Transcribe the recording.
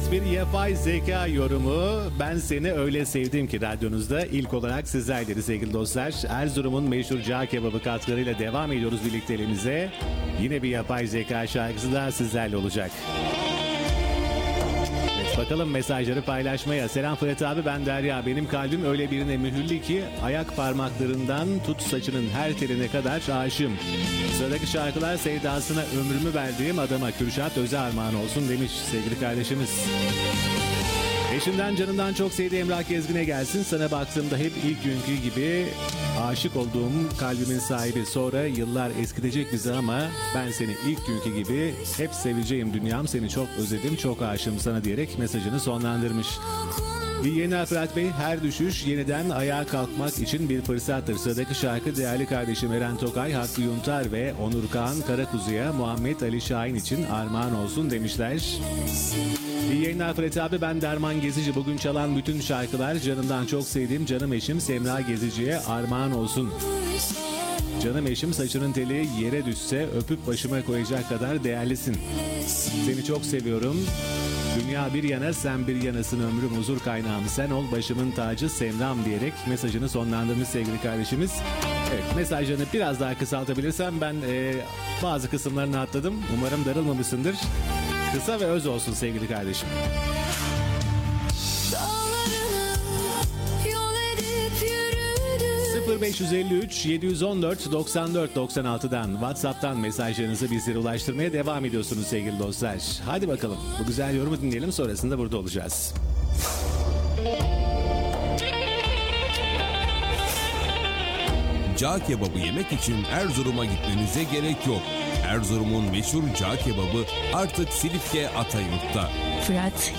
Evet, bir yapay zeka yorumu. Ben seni öyle sevdim ki radyonuzda ilk olarak sizlerleri sevgili dostlar. Erzurum'un meşhur cağ kebabı katkılarıyla devam ediyoruz birlikteliğimize. Yine bir yapay zeka şarkısı daha sizlerle olacak. Evet, bakalım mesajları paylaşmaya. Selam Fırat abi, ben Derya. Benim kalbim öyle birine mühürlü ki ayak parmaklarından tut saçının her teline kadar aşığım. Sıradaki şarkılar sevdasına ömrümü verdiğim adama Kürşat Öz'e armağan olsun demiş sevgili kardeşimiz. Eşinden canından çok sevdiği Emrah Gezgin'e gelsin. Sana baktığımda hep ilk günkü gibi aşık olduğum kalbimin sahibi. Sonra yıllar eskitecek bizi ama ben seni ilk günkü gibi hep seveceğim dünyam. Seni çok özledim, çok aşığım sana diyerek mesajını sonlandırmış. İyi yayınlar Fırat Bey. Her düşüş yeniden ayağa kalkmak için bir fırsattır. Sıradaki şarkı değerli kardeşim Eren Tokay, Hakkı Yuntar ve Onur Kağan Karakuzu'ya Muhammed Ali Şahin için armağan olsun demişler. İyi yayınlar Fırat abi, ben Derman Gezici. Bugün çalan bütün şarkılar canımdan çok sevdiğim canım eşim Semra Gezici'ye armağan olsun. Canım eşim, saçının teli yere düşse öpüp başıma koyacak kadar değerlisin. Seni çok seviyorum. Dünya bir yana, sen bir yanasın, ömrüm huzur kaynağım, sen ol başımın tacı Semram diyerek mesajını sonlandırmış sevgili kardeşimiz. Evet, mesajlarını biraz daha kısaltabilirsem, ben bazı kısımlarını atladım. Umarım darılmamışsındır. Kısa ve öz olsun sevgili kardeşim. 0553 714 94 96'dan WhatsApp'tan mesajlarınızı bizlere ulaştırmaya devam ediyorsunuz sevgili dostlar. Hadi bakalım bu güzel yorumu dinleyelim, sonrasında burada olacağız. Cağ kebabı yemek için Erzurum'a gitmenize gerek yok. Erzurum'un meşhur cağ kebabı artık Silifke Atayurt'ta. Fırat